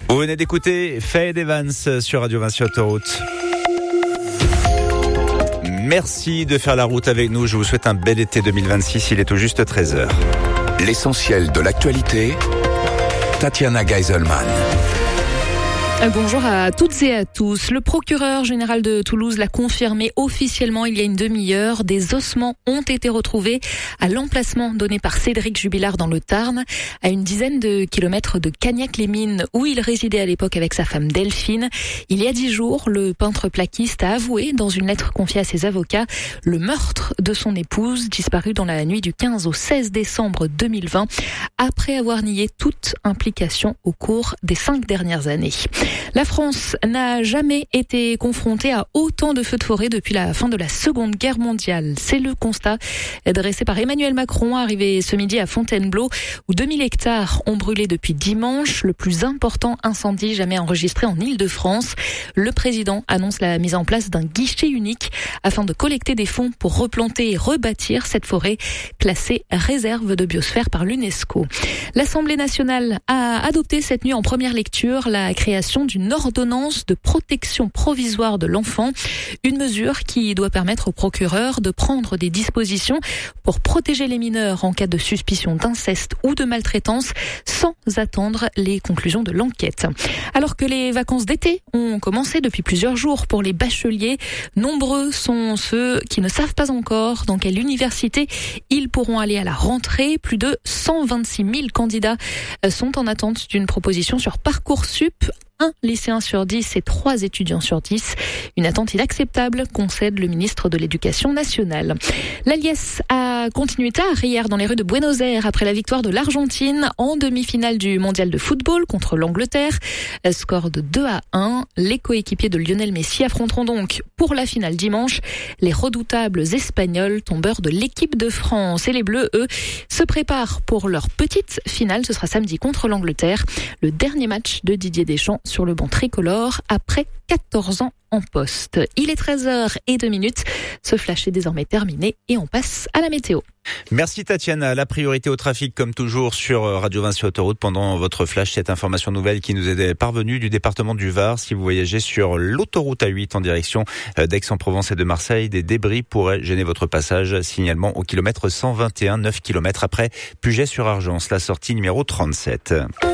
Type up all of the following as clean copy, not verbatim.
Vous venez d'écouter Faye Evans sur Radio Vinci Autoroute. Merci de faire la route avec nous. Je vous souhaite un bel été 2026. Il est tout juste 13h. L'essentiel de l'actualité, Tatiana Geiselman. Bonjour à toutes et à tous. Le procureur général de Toulouse l'a confirmé officiellement il y a une demi-heure. Des ossements ont été retrouvés à l'emplacement donné par Cédric Jubilard dans le Tarn, à une dizaine de kilomètres de Cagnac-les-Mines, où il résidait à l'époque avec sa femme Delphine. Il y a 10 jours, le peintre plaquiste a avoué dans une lettre confiée à ses avocats le meurtre de son épouse, disparue dans la nuit du 15 au 16 décembre 2020, après avoir nié toute implication au cours des 5 dernières années. La France n'a jamais été confrontée à autant de feux de forêt depuis la fin de la Seconde Guerre mondiale. C'est le constat dressé par Emmanuel Macron, arrivé ce midi à Fontainebleau, où 2000 hectares ont brûlé depuis dimanche, le plus important incendie jamais enregistré en Île-de-France. Le président annonce la mise en place d'un guichet unique afin de collecter des fonds pour replanter et rebâtir cette forêt classée réserve de biosphère par l'UNESCO. L'Assemblée nationale a adopté cette nuit en première lecture la création d'une ordonnance de protection provisoire de l'enfant, une mesure qui doit permettre au procureur de prendre des dispositions pour protéger les mineurs en cas de suspicion d'inceste ou de maltraitance sans attendre les conclusions de l'enquête. Alors que les vacances d'été ont commencé depuis plusieurs jours pour les bacheliers, nombreux sont ceux qui ne savent pas encore dans quelle université ils pourront aller à la rentrée. Plus de 126 000 candidats sont en attente d'une proposition sur Parcoursup. 1 lycéen sur 10 et 3 étudiants sur 10. Une attente inacceptable, concède le ministre de l'Éducation nationale. La Liesse a continué tard hier dans les rues de Buenos Aires après la victoire de l'Argentine en demi-finale du mondial de football contre l'Angleterre. Score de 2-1. Les coéquipiers de Lionel Messi affronteront donc pour la finale dimanche les redoutables Espagnols, tombeurs de l'équipe de France. Et les Bleus, eux, se préparent pour leur petite finale. Ce sera samedi contre l'Angleterre. Le dernier match de Didier Deschamps sur le banc tricolore après 14 ans en poste. Il est 13h02. Ce flash est désormais terminé et on passe à la météo. Merci Tatiana. La priorité au trafic comme toujours sur Radio Vinci Autoroute pendant votre flash. Cette information nouvelle qui nous est parvenue du département du Var. Si vous voyagez sur l'autoroute A8 en direction d'Aix-en-Provence et de Marseille, des débris pourraient gêner votre passage. Signalement au kilomètre 121, 9 km après Puget-sur-Argence, la sortie numéro 37.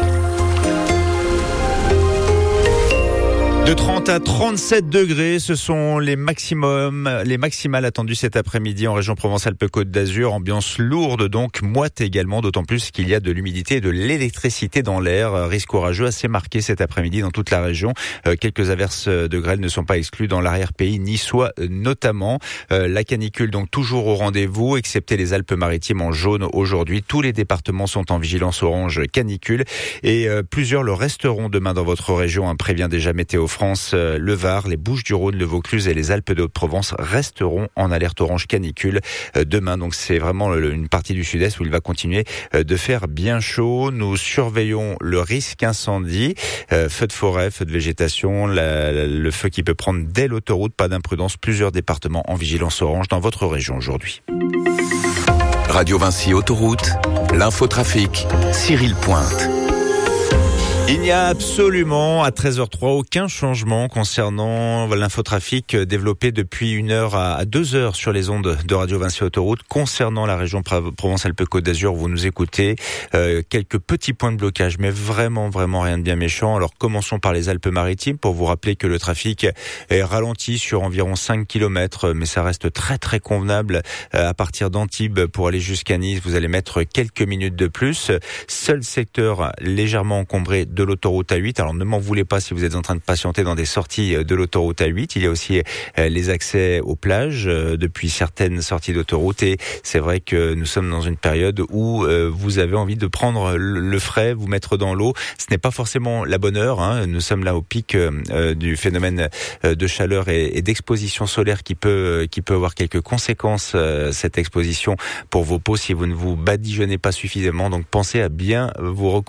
De 30 à 37 degrés, ce sont les maximales attendues cet après-midi en région Provence-Alpes-Côte d'Azur. Ambiance lourde donc, moite également, d'autant plus qu'il y a de l'humidité et de l'électricité dans l'air. Risque orageux assez marqué cet après-midi dans toute la région. Quelques averses de grêle ne sont pas exclues dans l'arrière-pays niçois notamment. La canicule donc toujours au rendez-vous, excepté les Alpes-Maritimes en jaune aujourd'hui. Tous les départements sont en vigilance orange canicule et plusieurs le resteront demain dans votre région, prévient déjà Météo France, le Var, les Bouches-du-Rhône, le Vaucluse et les Alpes de Haute-Provence resteront en alerte orange canicule demain. Donc c'est vraiment une partie du sud-est où il va continuer de faire bien chaud. Nous surveillons le risque incendie, feu de forêt, feu de végétation, le feu qui peut prendre dès l'autoroute. Pas d'imprudence, plusieurs départements en vigilance orange dans votre région aujourd'hui. Radio Vinci Autoroute, l'infotrafic, Cyril Pointe. Il n'y a absolument à 13h03 aucun changement concernant l'infotrafic développé depuis 1 heure à 2 heures sur les ondes de Radio Vinci Autoroute. Concernant la région Provence-Alpes-Côte d'Azur, vous nous écoutez, quelques petits points de blocage, mais vraiment rien de bien méchant. Alors commençons par les Alpes-Maritimes pour vous rappeler que le trafic est ralenti sur environ 5 km, mais ça reste très convenable. À partir d'Antibes pour aller jusqu'à Nice, vous allez mettre quelques minutes de plus. Seul secteur légèrement encombré de l'autoroute A8. Alors ne m'en voulez pas si vous êtes en train de patienter dans des sorties de l'autoroute A8. Il y a aussi les accès aux plages depuis certaines sorties d'autoroute et c'est vrai que nous sommes dans une période où vous avez envie de prendre le frais, vous mettre dans l'eau. Ce n'est pas forcément la bonne heure. Nous sommes là au pic du phénomène de chaleur et d'exposition solaire qui peut avoir quelques conséquences, cette exposition pour vos peaux si vous ne vous badigeonnez pas suffisamment. Donc pensez à bien vous